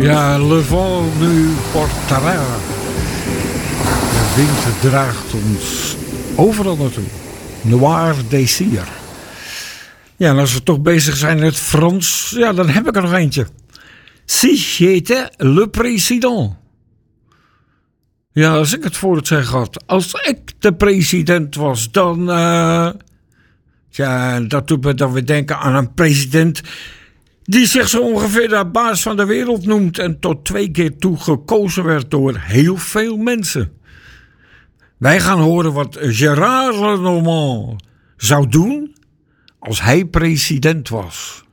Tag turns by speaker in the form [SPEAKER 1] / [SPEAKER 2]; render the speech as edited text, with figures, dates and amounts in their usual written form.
[SPEAKER 1] Ja, le vent nu portera. De wind draagt ons overal naartoe. Noir désir. Ja, en als we toch bezig zijn met Frans, ja, dan heb ik er nog eentje. Si j'étais le président. Ja, als ik het voor het zeggen had. Als ik de president was, dan... ja, dat doet me dan weer denken aan een president... die zich zo ongeveer de baas van de wereld noemt... en tot 2 keer toe gekozen werd door heel veel mensen. Wij gaan horen wat Gérard Lenormand zou doen... als hij president was.